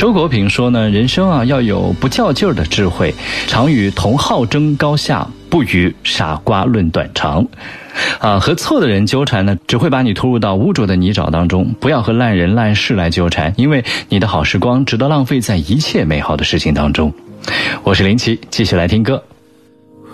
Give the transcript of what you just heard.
周国平说呢，人生啊要有不较劲儿的智慧，常与同好争高下，不与傻瓜论短长。和错的人纠缠呢，只会把你拖入到污浊的泥沼当中。不要和烂人烂事来纠缠，因为你的好时光值得浪费在一切美好的事情当中。我是林奇，继续来听歌。